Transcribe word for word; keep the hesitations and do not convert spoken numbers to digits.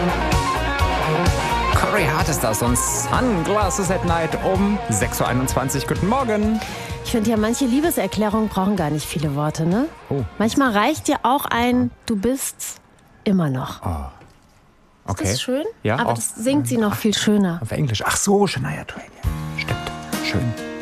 Corey Hart ist das und Sunglasses at Night um sechs Uhr einundzwanzig. Guten Morgen. Ich finde ja, manche Liebeserklärungen brauchen gar nicht viele Worte, ne? Oh. Manchmal reicht dir auch ein Du bist immer noch. Oh. Okay. Ist das schön? Ja, aber auch, das singt sie noch viel schöner. Auf Englisch. Ach so, Shania Twain. Ja. Stimmt. Schön.